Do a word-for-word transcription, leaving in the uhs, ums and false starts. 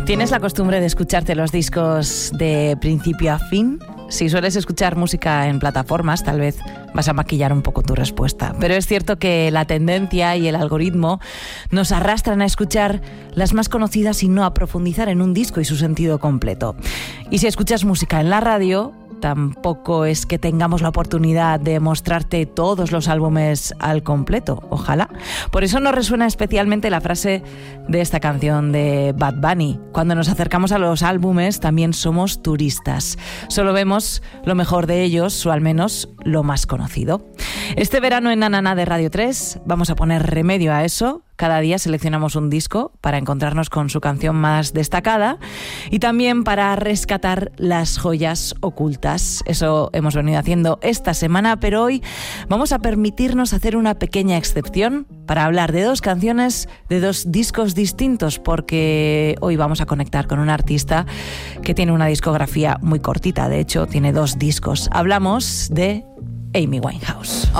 ¿Tienes la costumbre de escucharte los discos de principio a fin? Si sueles escuchar música en plataformas, tal vez vas a maquillar un poco tu respuesta. Pero es cierto que la tendencia y el algoritmo nos arrastran a escuchar las más conocidas y no a profundizar en un disco y su sentido completo. Y si escuchas música en la radio, tampoco es que tengamos la oportunidad de mostrarte todos los álbumes al completo, ojalá. Por eso nos resuena especialmente la frase de esta canción de Bad Bunny: cuando nos acercamos a los álbumes también somos turistas, solo vemos lo mejor de ellos, o al menos lo más conocido. Este verano en Na Na Na de Radio tres vamos a poner remedio a eso. Cada día seleccionamos un disco para encontrarnos con su canción más destacada y también para rescatar las joyas ocultas. Eso hemos venido haciendo esta semana, pero hoy vamos a permitirnos hacer una pequeña excepción para hablar de dos canciones de dos discos distintos, porque hoy vamos a conectar con un artista que tiene una discografía muy cortita. De hecho, tiene dos discos. Hablamos de Amy Winehouse.